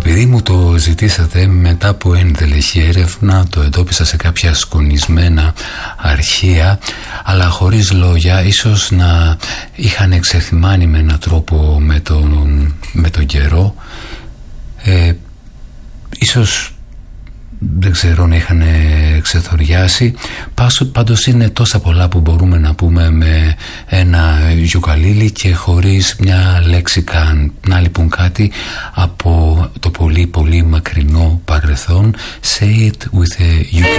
Επειδή μου το ζητήσατε, μετά από ενδελεχή έρευνα το εντόπισα σε κάποια σκονισμένα αρχεία, αλλά χωρίς λόγια, ίσως να είχαν εξεθυμάνει με έναν τρόπο με τον καιρό, ίσως δεν ξέρω να είχαν ξεθοριάσει. Πάντως είναι τόσα πολλά που μπορούμε να πούμε με ένα γιουκαλίλι και χωρίς μια λέξη καν. Να λοιπόν κάτι από το πολύ πολύ μακρινό παρελθόν. Say it with a ukulele.